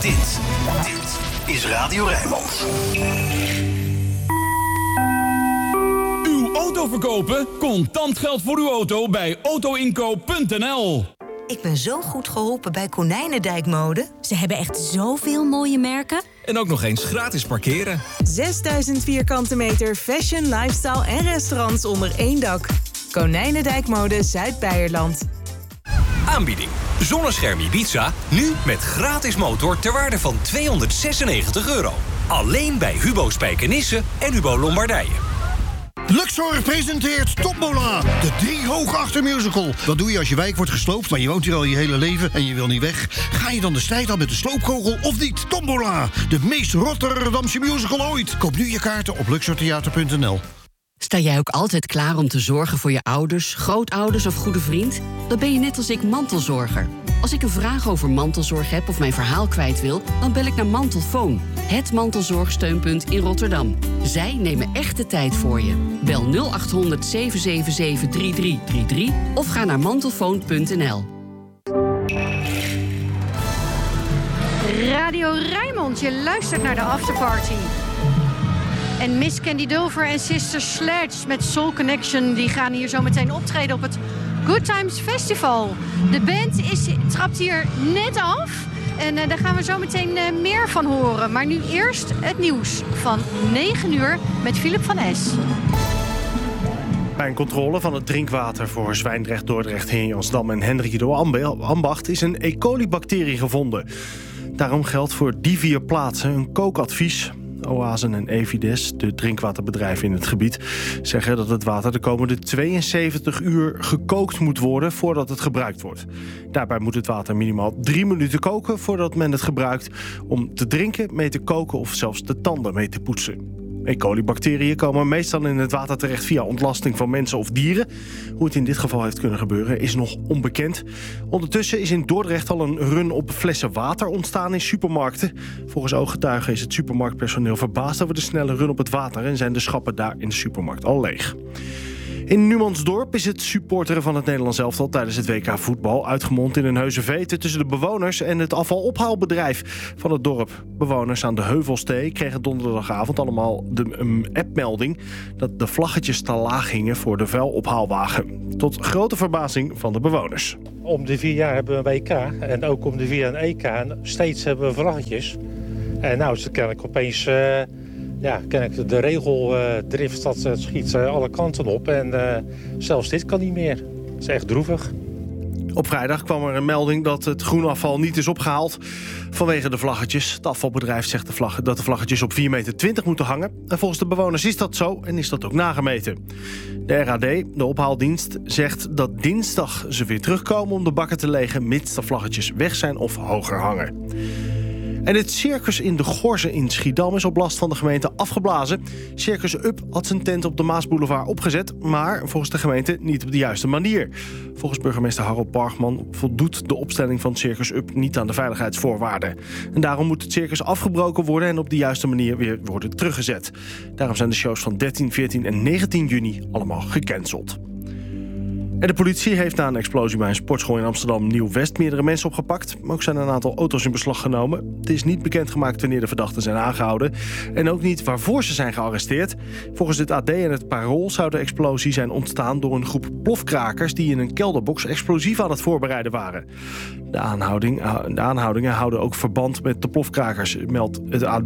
Dit is Radio Rijnmond. Uw auto verkopen? Contant geld voor uw auto bij autoinkoop.nl. Ik ben zo goed geholpen bij Konijnendijkmode. Ze hebben echt zoveel mooie merken. En ook nog eens gratis parkeren. 6000 vierkante meter fashion, lifestyle en restaurants onder één dak. Konijnendijkmode Zuid-Beierland. Aanbieding. Zonnescherm Ibiza, nu met gratis motor ter waarde van €296. Alleen bij Hubo Spijkenisse en Hubo Lombardije. Luxor presenteert Tombola, de 3 hoog-achter musical. Wat doe je als je wijk wordt gesloopt, maar je woont hier al je hele leven en je wil niet weg? Ga je dan de strijd aan met de sloopkogel of niet? Tombola, de meest Rotterdamse musical ooit. Koop nu je kaarten op luxortheater.nl. Sta jij ook altijd klaar om te zorgen voor je ouders, grootouders of goede vriend? Dan ben je net als ik mantelzorger. Als ik een vraag over mantelzorg heb of mijn verhaal kwijt wil, dan bel ik naar Mantelfoon, het mantelzorgsteunpunt in Rotterdam. Zij nemen echt de tijd voor je. Bel 0800 777 3333 of ga naar mantelfoon.nl. Radio Rijnmond, je luistert naar de afterparty. En Miss Candy Dulfer en Sister Sledge met Soul Connection... die gaan hier zo meteen optreden op het Good Times Festival. De band trapt hier net af. En daar gaan we zo meteen meer van horen. Maar nu eerst het nieuws van 9 uur met Philip van Es. Bij een controle van het drinkwater voor Zwijndrecht, Dordrecht, Heerjansdam en Hendrikido Ambacht is een E. coli-bacterie gevonden. Daarom geldt voor die 4 plaatsen een kookadvies. Oasen en Evides, de drinkwaterbedrijven in het gebied, zeggen dat het water de komende 72 uur gekookt moet worden voordat het gebruikt wordt. Daarbij moet het water minimaal 3 minuten koken voordat men het gebruikt om te drinken, mee te koken of zelfs de tanden mee te poetsen. E. coli-bacteriën komen meestal in het water terecht via ontlasting van mensen of dieren. Hoe het in dit geval heeft kunnen gebeuren is nog onbekend. Ondertussen is in Dordrecht al een run op flessen water ontstaan in supermarkten. Volgens ooggetuigen is het supermarktpersoneel verbaasd over de snelle run op het water en zijn de schappen daar in de supermarkt al leeg. In Numansdorp is het supporteren van het Nederlands elftal tijdens het WK voetbal uitgemond in een heuse vete tussen de bewoners en het afvalophaalbedrijf van het dorp. Bewoners aan de Heuvelstee kregen donderdagavond allemaal de appmelding dat de vlaggetjes te laag hingen voor de vuilophaalwagen. Tot grote verbazing van de bewoners. Om de 4 jaar hebben we een WK en ook om de 4 jaar een EK en steeds hebben we vlaggetjes. En nou is het kennelijk opeens... kennelijk de regeldrift, dat schiet alle kanten op. En zelfs dit kan niet meer. Dat is echt droevig. Op vrijdag kwam er een melding dat het groenafval niet is opgehaald vanwege de vlaggetjes. Het afvalbedrijf zegt dat de vlaggetjes op 4,20 meter moeten hangen. En volgens de bewoners is dat zo en is dat ook nagemeten. De RAD, de ophaaldienst, zegt dat dinsdag ze weer terugkomen om de bakken te legen, mits de vlaggetjes weg zijn of hoger hangen. En het circus in de Gorze in Schiedam is op last van de gemeente afgeblazen. Circus Up had zijn tent op de Maasboulevard opgezet, maar volgens de gemeente niet op de juiste manier. Volgens burgemeester Harold Bargman voldoet de opstelling van Circus Up niet aan de veiligheidsvoorwaarden. En daarom moet het circus afgebroken worden en op de juiste manier weer worden teruggezet. Daarom zijn de shows van 13, 14 en 19 juni allemaal gecanceld. En de politie heeft na een explosie bij een sportschool in Amsterdam Nieuw-West meerdere mensen opgepakt. Maar ook zijn een aantal auto's in beslag genomen. Het is niet bekendgemaakt wanneer de verdachten zijn aangehouden. En ook niet waarvoor ze zijn gearresteerd. Volgens het AD en het Parool zou de explosie zijn ontstaan door een groep plofkrakers die in een kelderbox explosief aan het voorbereiden waren. De aanhoudingen houden ook verband met de plofkrakers, meldt het AD.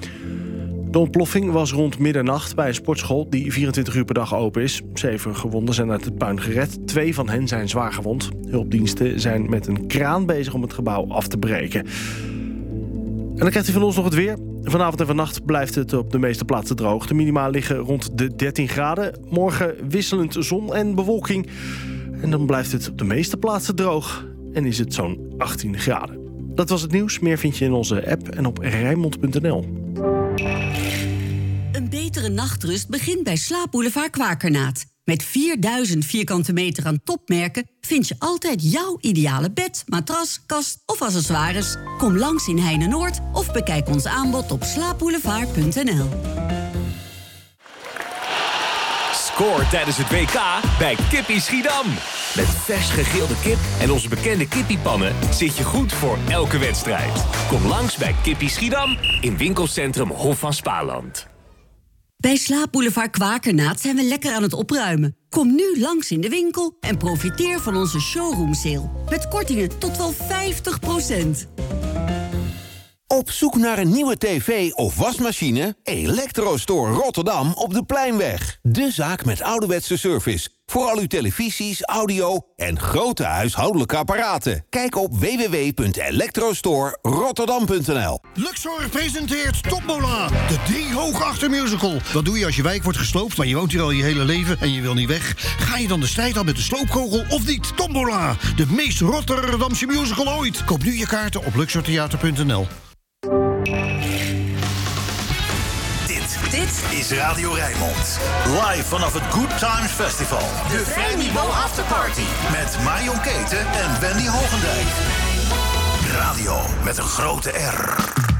De ontploffing was rond middernacht bij een sportschool die 24 uur per dag open is. 7 gewonden zijn uit het puin gered. 2 van hen zijn zwaar gewond. Hulpdiensten zijn met een kraan bezig om het gebouw af te breken. En dan krijgt u van ons nog het weer. Vanavond en vannacht blijft het op de meeste plaatsen droog. De minima liggen rond de 13 graden. Morgen wisselend zon en bewolking. En dan blijft het op de meeste plaatsen droog. En is het zo'n 18 graden. Dat was het nieuws. Meer vind je in onze app en op Rijnmond.nl. Een betere nachtrust begint bij Slaapboulevard Kwakernaat. Met 4000 vierkante meter aan topmerken vind je altijd jouw ideale bed, matras, kast of accessoires. Kom langs in Heine-Noord of bekijk ons aanbod op slaapboulevard.nl. record tijdens het WK bij Kippie Schiedam. Met vers gegrilde kip en onze bekende kippiepannen zit je goed voor elke wedstrijd. Kom langs bij Kippie Schiedam in winkelcentrum Hof van Spaarland. Bij Slaapboulevard Kwakernaat zijn we lekker aan het opruimen. Kom nu langs in de winkel en profiteer van onze showroom sale. Met kortingen tot wel 50%. Op zoek naar een nieuwe tv of wasmachine? Electrostore Rotterdam op de Pleinweg. De zaak met ouderwetse service. Voor al uw televisies, audio en grote huishoudelijke apparaten. Kijk op www.electrostore-rotterdam.nl. Luxor presenteert Tombola, de 3 hoog achter musical. Wat doe je als je wijk wordt gesloopt, maar je woont hier al je hele leven en je wil niet weg? Ga je dan de strijd aan met de sloopkogel of niet? Tombola, de meest Rotterdamse musical ooit. Koop nu je kaarten op luxortheater.nl. Dit is Radio Rijnmond. Live vanaf het Good Times Festival. De Vrijniveau Afterparty. Met Marion Keten en Wendy Hogendijk. Radio met een grote R.